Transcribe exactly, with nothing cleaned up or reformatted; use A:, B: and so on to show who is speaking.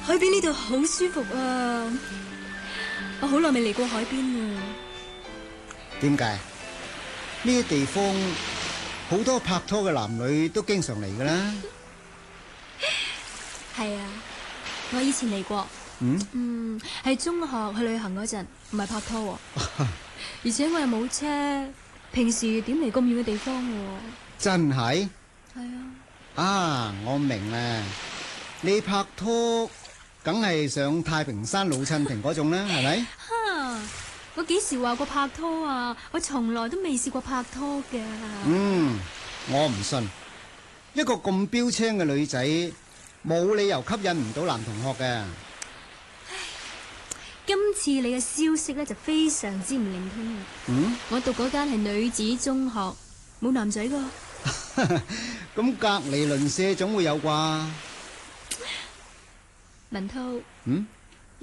A: 海邊呢度好舒服啊！我好耐未嚟過海邊啊。
B: 點解？呢啲地方好多拍拖嘅男女都經常嚟噶啦。
A: 係啊，我以前嚟過。
B: 嗯
A: 嗯，係中學去旅行嗰陣，唔係拍拖啊。而且我又冇車，平時點嚟咁遠嘅地方啊？
B: 真係？
A: 係啊。
B: 啊，我明啦，你拍拖梗係上太平山老襯亭嗰種啦，係咪？
A: 哈！我幾時話過拍拖啊？我從來都未試過拍拖㗎。
B: 嗯，我唔信，一個咁標青嘅女仔，冇理由吸引唔到男同學嘅。
A: 今次你嘅消息咧就非常之唔靈通。
B: 嗯，
A: 我讀嗰間係女子中學，冇男仔噶。
B: 咁隔籬鄰舍總會有啩？
A: 文濤，
B: 嗯，